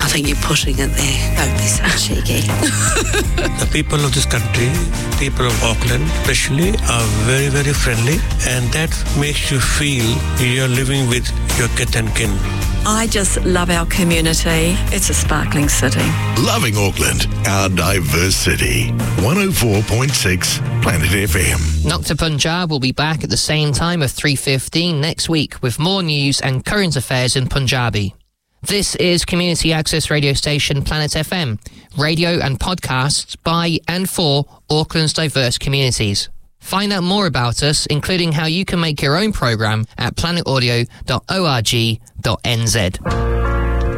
think you're pushing it there. Don't be so cheeky. The people of this country, people of Auckland especially, are very, very friendly, and that makes you feel you're living with your kith and kin. I just love our community. It's a sparkling city. Loving Auckland, our diverse city. 104.6 Planet FM. Nocta Punjab will be back at the same time of 3:15 next week with more news and current affairs in Punjabi. This is community access radio station Planet FM, radio and podcasts by and for Auckland's diverse communities. Find out more about us, including how you can make your own programme at planetaudio.org.nz.